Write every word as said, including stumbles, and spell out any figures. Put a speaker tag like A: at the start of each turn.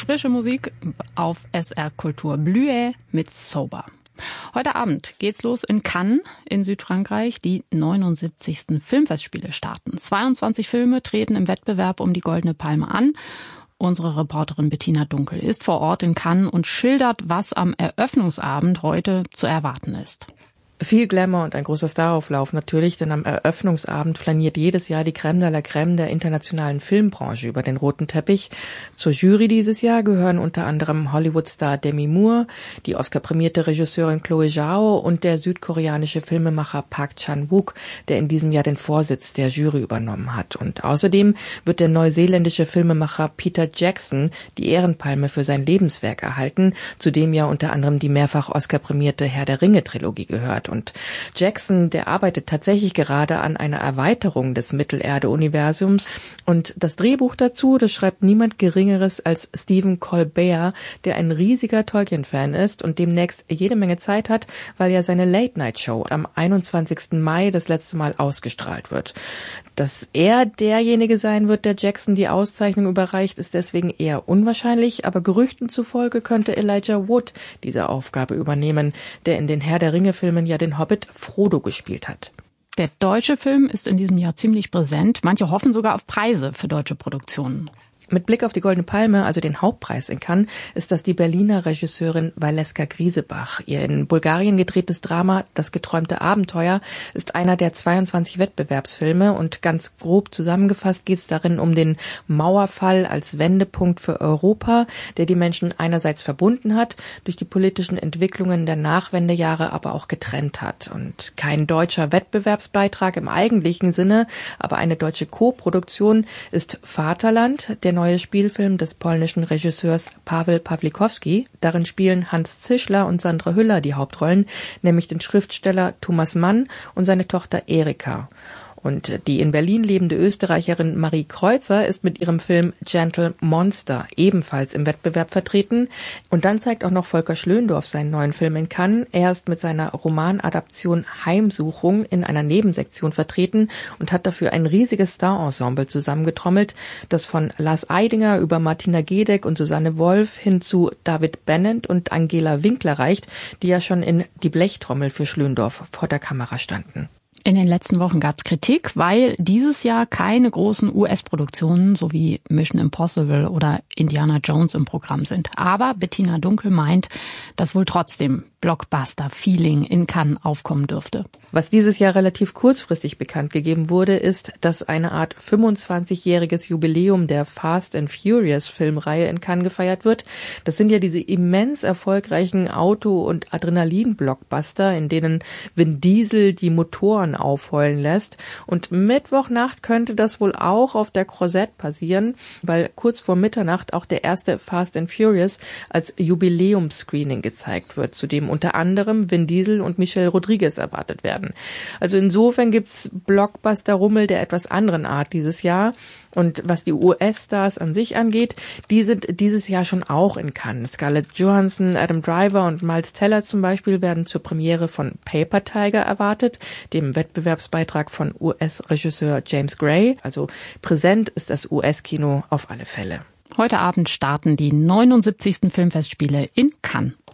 A: Frische Musik auf S R Kultur Blühe mit Sober. Heute Abend geht's los in Cannes in Südfrankreich. Die neunundsiebzigsten Filmfestspiele starten. zweiundzwanzig Filme treten im Wettbewerb um die Goldene Palme an. Unsere Reporterin Bettina Dunkel ist vor Ort in Cannes und schildert, was am Eröffnungsabend heute zu erwarten ist.
B: Viel Glamour und ein großer Starauflauf natürlich, denn am Eröffnungsabend flaniert jedes Jahr die Crème de la Crème der internationalen Filmbranche über den roten Teppich. Zur Jury dieses Jahr gehören unter anderem Hollywood-Star Demi Moore, die Oscar-prämierte Regisseurin Chloe Zhao und der südkoreanische Filmemacher Park Chan-wook, der in diesem Jahr den Vorsitz der Jury übernommen hat. Und außerdem wird der neuseeländische Filmemacher Peter Jackson die Ehrenpalme für sein Lebenswerk erhalten, zu dem ja unter anderem die mehrfach Oscar-prämierte Herr der Ringe-Trilogie gehört. Und Jackson, der arbeitet tatsächlich gerade an einer Erweiterung des Mittelerde-Universums. Und das Drehbuch dazu, das schreibt niemand Geringeres als Stephen Colbert, der ein riesiger Tolkien-Fan ist und demnächst jede Menge Zeit hat, weil ja seine Late-Night-Show am einundzwanzigsten Mai das letzte Mal ausgestrahlt wird. Dass er derjenige sein wird, der Jackson die Auszeichnung überreicht, ist deswegen eher unwahrscheinlich, aber Gerüchten zufolge könnte Elijah Wood diese Aufgabe übernehmen, der in den Herr der Ringe-Filmen ja den Hobbit Frodo gespielt hat.
A: Der deutsche Film ist in diesem Jahr ziemlich präsent. Manche hoffen sogar auf Preise für deutsche Produktionen.
B: Mit Blick auf die Goldene Palme, also den Hauptpreis in Cannes, ist das die Berliner Regisseurin Valeska Griesebach. Ihr in Bulgarien gedrehtes Drama Das geträumte Abenteuer ist einer der zweiundzwanzig Wettbewerbsfilme und ganz grob zusammengefasst geht es darin um den Mauerfall als Wendepunkt für Europa, der die Menschen einerseits verbunden hat, durch die politischen Entwicklungen der Nachwendejahre aber auch getrennt hat. Und kein deutscher Wettbewerbsbeitrag im eigentlichen Sinne, aber eine deutsche Co-Produktion ist Vaterland, der neue Spielfilm des polnischen Regisseurs Paweł Pawlikowski. Darin spielen Hans Zischler und Sandra Hüller die Hauptrollen, nämlich den Schriftsteller Thomas Mann und seine Tochter Erika. Und die in Berlin lebende Österreicherin Marie Kreuzer ist mit ihrem Film Gentle Monster ebenfalls im Wettbewerb vertreten. Und dann zeigt auch noch Volker Schlöndorff seinen neuen Film in Cannes. Er ist mit seiner Romanadaption Heimsuchung in einer Nebensektion vertreten und hat dafür ein riesiges Starensemble zusammengetrommelt, das von Lars Eidinger über Martina Gedeck und Susanne Wolf hin zu David Bennett und Angela Winkler reicht, die ja schon in Die Blechtrommel für Schlöndorff vor der Kamera standen.
A: In den letzten Wochen gab es Kritik, weil dieses Jahr keine großen U S-Produktionen sowie Mission Impossible oder Indiana Jones im Programm sind. Aber Bettina Dunkel meint, dass wohl trotzdem Blockbuster-Feeling in Cannes aufkommen dürfte.
B: Was dieses Jahr relativ kurzfristig bekannt gegeben wurde, ist, dass eine Art fünfundzwanzigjähriges Jubiläum der Fast and Furious Filmreihe in Cannes gefeiert wird. Das sind ja diese immens erfolgreichen Auto- und Adrenalin-Blockbuster, in denen Vin Diesel die Motoren aufheulen lässt. Und Mittwochnacht könnte das wohl auch auf der Croisette passieren, weil kurz vor Mitternacht auch der erste Fast and Furious als Jubiläumsscreening gezeigt wird, zu dem unter anderem Vin Diesel und Michelle Rodriguez erwartet werden. Also insofern gibt's Blockbuster-Rummel der etwas anderen Art dieses Jahr. Und was die U S-Stars an sich angeht, die sind dieses Jahr schon auch in Cannes. Scarlett Johansson, Adam Driver und Miles Teller zum Beispiel werden zur Premiere von Paper Tiger erwartet, dem Wettbewerbsbeitrag von U S-Regisseur James Gray. Also präsent ist das U S-Kino auf alle Fälle.
A: Heute Abend starten die neunundsiebzigsten Filmfestspiele in Cannes.